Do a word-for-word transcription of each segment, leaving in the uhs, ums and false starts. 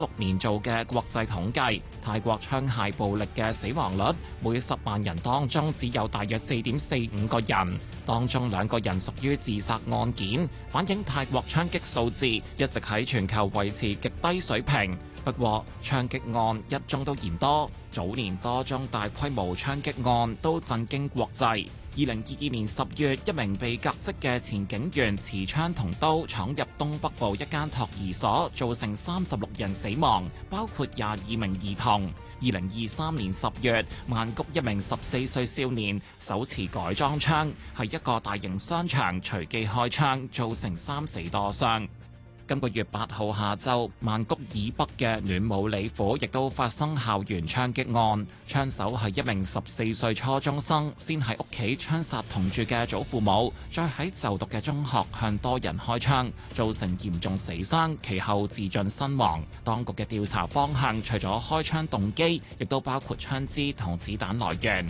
六年做嘅國際統計，泰國槍械暴力嘅死亡率每十萬人當中只有大約四點四五個人，當中兩個人屬於自殺案件，反映泰國槍擊數字一直喺全球維持極低水平。不過，槍擊案一宗都嫌多，早年多宗大規模槍擊案都震驚國際。二零二二年十月，一名被革職嘅前警員持槍同刀闖入東北部一間托兒所，造成三十六人死亡，包括廿二名兒童。二零二三年十月，曼谷一名十四歲少年手持改裝槍，喺一個大型商場隨機開槍，造成三死多傷。今個月八號下晝，曼谷以北嘅暖武里府亦都發生校園槍擊案，槍手係一名十四歲初中生，先喺屋企槍殺同住嘅祖父母，再喺就讀嘅中學向多人開槍，造成嚴重死傷，其後自盡身亡。當局嘅調查方向除咗開槍動機，亦都包括槍支同子彈來源。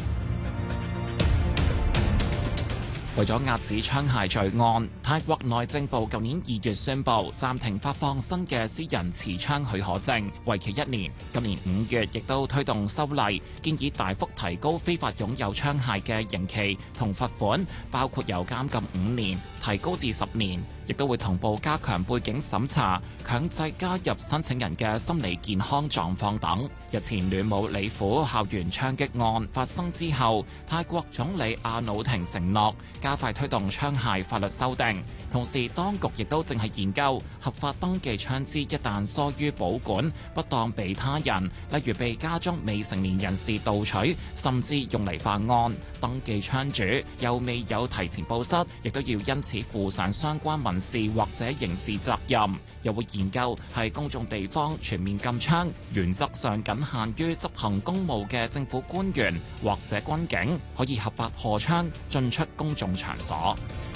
為咗遏止槍械罪案，泰國內政部舊年二月宣布暫停發放新嘅私人持槍許可證，為期一年。今年五月亦都推動修例，建議大幅提高非法擁有槍械嘅刑期同罰款，包括由監禁五年提高至十年，亦都會同步加強背景審查，強制加入申請人嘅心理健康狀況等。日前暖武里府校園槍擊案發生之後，泰國總理阿努廷承諾加快推動槍械法律修訂，同時當局亦都正係研究合法登記槍支，一旦疏於保管，不當被他人，例如被家中未成年人士盜取，甚至用嚟犯案，登記槍主又未有提前報失，亦都要因此負上相關民事或者刑事責任。又會研究喺公眾地方全面禁槍，原則上僅限於執行公務嘅政府官員或者軍警可以合法荷槍進出公眾場所。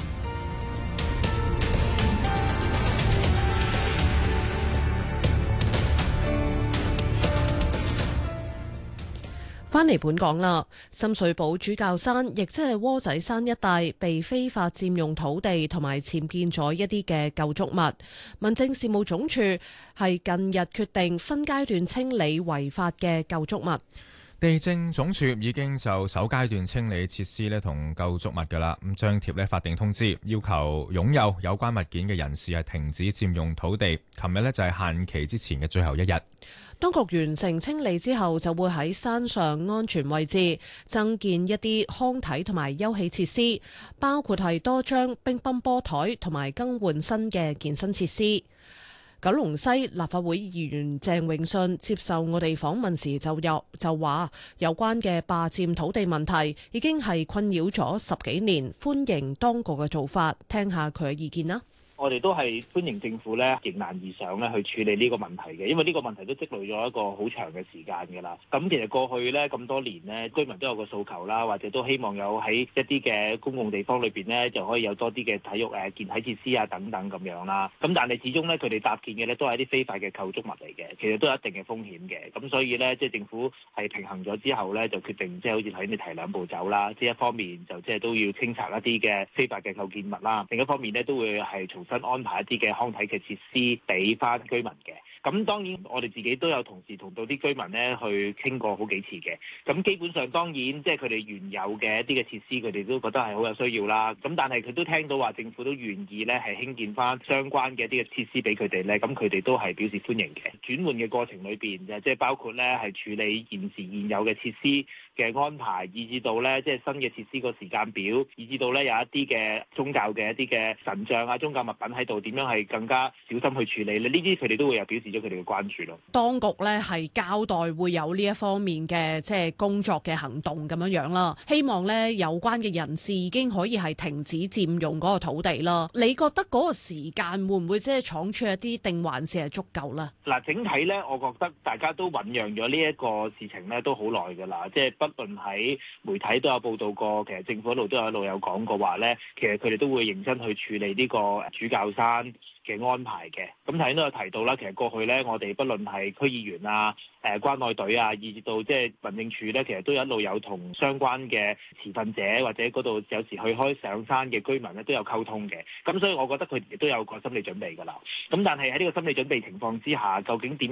返嚟本港啦，深水埗主教山，亦即係窩仔山一帶，被非法佔用土地同埋僭建咗一啲嘅舊築物。民政事務總署係近日決定分階段清理違法嘅舊築物。 地政總署已經就首階段清理設施咧同舊築物噶啦，咁張貼咧法定通知，要求擁有有關物件嘅人士係停止佔用土地。琴日咧就係限期之前嘅最後一日。 當局完成清理之後，就會喺山上安全位置增建一啲康體同埋休憩設施，包括係多張乒乓波台同埋更換新嘅健身設施。九龍西立法會議員鄭永信接受我哋訪問時就有就話，有關嘅霸佔土地問題已經係困擾咗十幾年，歡迎當局嘅做法，聽下佢嘅意見啦。 我哋都係歡迎政府咧迎難而上咧去處理呢個問題嘅，因為呢個問題都積累咗一個好長嘅時間㗎啦。咁其實過去咧咁多年咧，居民都有個訴求啦，或者都希望有喺一啲嘅公共地方裏邊咧，就可以有多啲嘅體育誒健體設施啊等等咁樣啦。咁但係始終咧，佢哋搭建嘅咧都係一啲非法嘅構築物嚟嘅，其實都有一定嘅風險嘅。咁所以咧，即係政府係平衡咗之後咧，就決定即係好似頭先你提兩步走啦。即係一方面就即係都要清拆一啲嘅非法嘅構建物啦，另一方面咧都會係重新安排一啲嘅康體嘅設施俾翻居民嘅。咁當然我哋自己都有同時同到啲居民咧去傾過好幾次嘅。咁基本上當然即係佢哋原有嘅一啲嘅設施，佢哋都覺得係好有需要啦。咁但係佢都聽到話政府都願意咧係興建翻相關嘅一啲嘅設施俾佢哋咧，咁佢哋都係表示歡迎嘅。轉換嘅過程裏邊就即係包括咧係處理現時現有嘅設施嘅安排，以至到咧即係新嘅設施個時間表，以至到咧有一啲嘅宗教嘅一啲嘅神像啊、宗教物品喺度，點樣係更加小心去處理咧？呢啲佢哋都會有表示咗佢哋嘅關注咯。 當局咧係交代會有呢一方面嘅即係工作嘅行動咁樣樣啦，希望咧有關嘅人士已經可以係停止佔用嗰個土地啦。你覺得嗰個時間會唔會即係倉促一啲，定還是係足夠咧？ 嗱，整體咧，我覺得大家都醖釀咗呢一個事情咧，都好耐㗎啦。即係不論喺媒體都有報道過，其實政府一路都有一路有講過話咧，其實佢哋都會認真去處理呢個主教山嘅安排嘅。咁頭先都有提到啦，其實過去咧，我哋不論係區議員啊、誒關愛隊啊，以至到即係民政處咧，其實都一路有同相關嘅持份者或者嗰度有時去開上山嘅居民咧都有溝通嘅。咁所以我覺得佢哋都有個心理準備㗎啦。咁但係喺呢個心理準備情況之下，究竟點